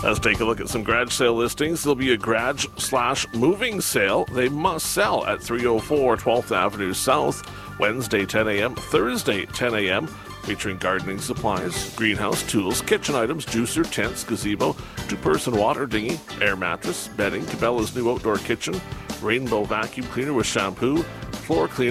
Let's take a look at some garage sale listings. There'll be a garage/moving sale. They must sell at 304 12th Avenue South, Wednesday 10 a.m., Thursday 10 a.m., featuring gardening supplies, greenhouse tools, kitchen items, juicer, tents, gazebo, two-person water dinghy, air mattress, bedding, Cabela's new outdoor kitchen, rainbow vacuum cleaner with shampoo, floor cleaner,